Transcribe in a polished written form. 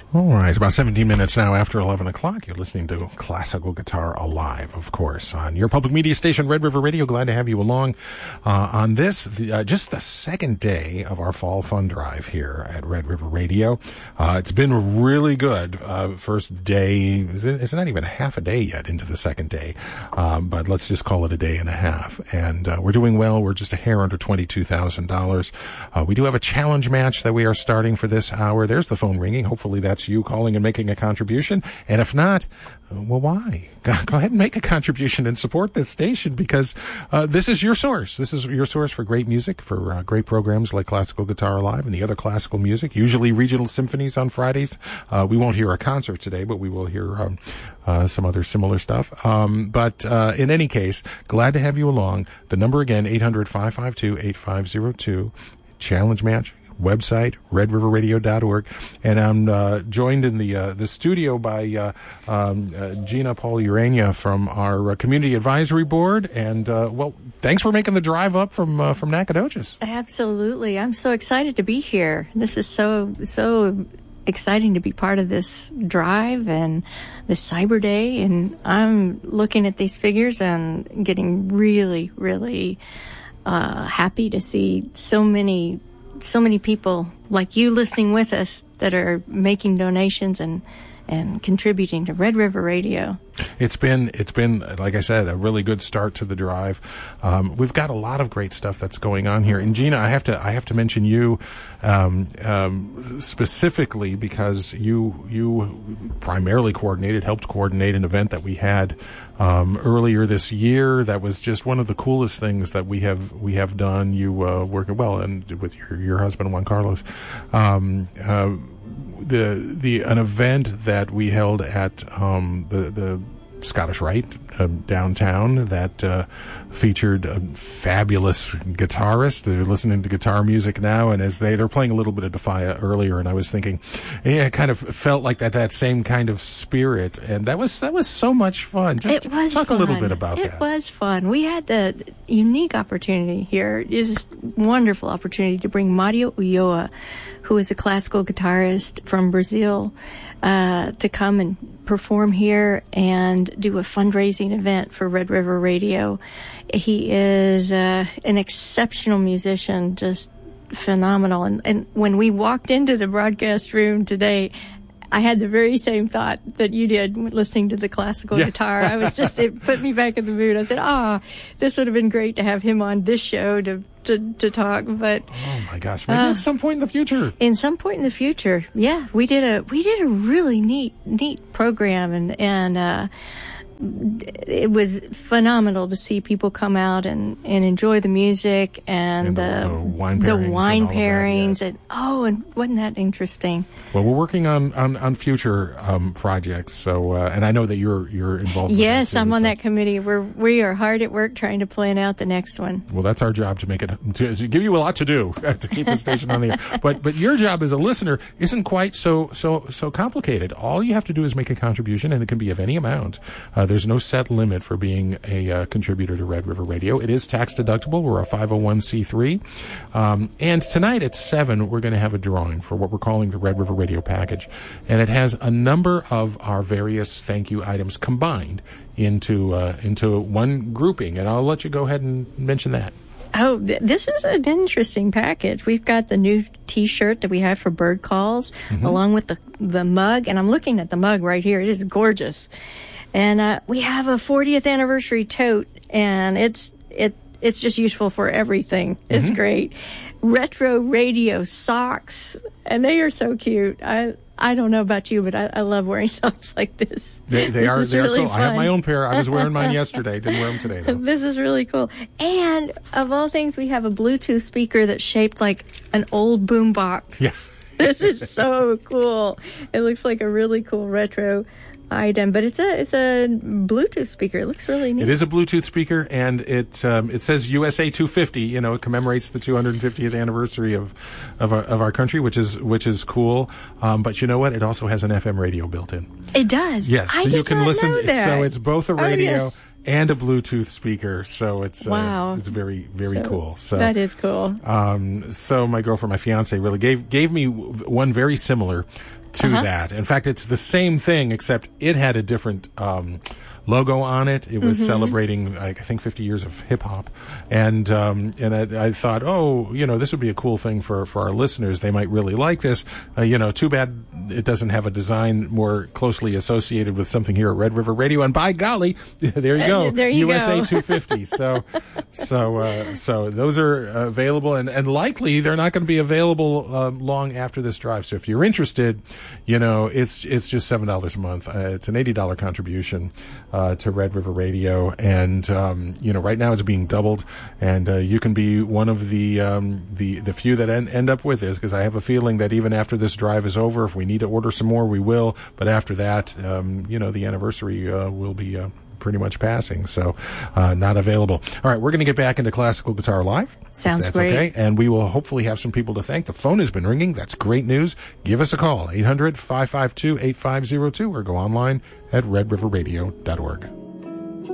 All right, about 17 minutes now after 11 o'clock. You're listening to Classical Guitar Alive, of course, on your public media station, Red River Radio. Glad to have you along on this, just the second day of our Fall Fun Drive here at Red River Radio. It's been really good. First day, it's not even a half a day yet into the second day, but let's just call it a day and a half. And we're doing well. We're just a hair under $22,000. We do have a challenge match that we are starting for this hour. There's the phone ringing. Hopefully that's you calling and making a contribution. And if not, well, why? Go ahead and make a contribution and support this station, because this is your source. This is your source for great music, for great programs like Classical Guitar Alive and the other classical music, usually regional symphonies on Fridays. We won't hear a concert today, but we will hear some other similar stuff. But in any case, glad to have you along. The number again, 800-552-8502. Challenge match. Website, redriverradio.org. And I'm joined in the studio by Gina Paul Urania from our Community Advisory Board. And, well, thanks for making the drive up from Nacogdoches. Absolutely. I'm so excited to be here. This is so exciting to be part of this drive and this Cyber Day. And I'm looking at these figures and getting really, really happy to see so many people like you listening with us that are making donations and contributing to Red River Radio. It's been, like I said, a really good start to the drive. We've got a lot of great stuff that's going on here. And Gina, I have to mention you, specifically because you primarily helped coordinate an event that we had, earlier this year. That was just one of the coolest things that we have done. You, working well and with your husband, Juan Carlos, an event that we held at the Scottish Rite downtown that featured a fabulous guitarist. They're listening to guitar music now, and as they're playing a little bit of Defia earlier, and I was thinking, yeah, it kind of felt like that same kind of spirit, and that was so much fun. Just it was talk fun. A little bit about that. It was fun. We had the unique opportunity here. It was this wonderful opportunity to bring Mario Ulloa, who is a classical guitarist from Brazil, to come and perform here and do a fundraising event for Red River Radio. He is an exceptional musician, just phenomenal. And when we walked into the broadcast room today, I had the very same thought that you did listening to the classical guitar. I was it put me back in the mood. I said, this would have been great to have him on this show to talk, but oh my gosh, maybe at some point in the future. Yeah, we did a really neat program, and it was phenomenal to see people come out and enjoy the music and the wine pairings, and wasn't that interesting? Well, we're working on future projects, so and I know that you're involved. Yes, with I'm on that committee. We are hard at work trying to plan out the next one. Well, that's our job, to give you a lot to do to keep the station on the air. But your job as a listener isn't quite so complicated. All you have to do is make a contribution, and it can be of any amount. There's no set limit for being a contributor to Red River Radio. It is tax deductible. We're a 501c3. And tonight at 7, we're going to have a drawing for what we're calling the Red River Radio package. And it has a number of our various thank you items combined into one grouping. And I'll let you go ahead and mention that. Oh, this is an interesting package. We've got the new T-shirt that we have for bird calls, along with the mug. And I'm looking at the mug right here. It is gorgeous. And we have a 40th anniversary tote, and it's just useful for everything. It's great. Retro radio socks, and they are so cute. I don't know about you, but I love wearing socks like this. They are really cool. Fun. I have my own pair. I was wearing mine yesterday. Didn't wear them today, though. This is really cool. And of all things, we have a Bluetooth speaker that's shaped like an old boombox. Yes. This is so cool. It looks like a really cool retro item, but it's a Bluetooth speaker. It looks really neat. It is a Bluetooth speaker, and it says USA 250. It commemorates the 250th anniversary of our country, which is cool. But you know what? It also has an FM radio built in. It does. Yes, so you can listen. Know that. So it's both a radio. Yes. And a Bluetooth speaker, so it's wow. It's very, very cool. So that is cool. So my girlfriend, my fiance, really gave me one very similar to that. In fact, it's the same thing, except it had a different logo on it. It was celebrating, I think, 50 years of hip hop, and I thought, this would be a cool thing for our listeners. They might really like this. Too bad it doesn't have a design more closely associated with something here at Red River Radio. And by golly, there you go, there you USA go. 250. So those are available, and likely they're not going to be available long after this drive. So if you're interested, it's just $7 a month. It's an $80 contribution to Red River Radio, and right now it's being doubled, and you can be one of the few that end up with this, because I have a feeling that even after this drive is over, if we need to order some more, we will. But after that, the anniversary will be pretty much passing, so not available. All right, we're going to get back into Classical Guitar Live. Sounds great. Okay, and we will hopefully have some people to thank. The phone has been ringing. That's great news. Give us a call, 800-552-8502, or go online at redriverradio.org.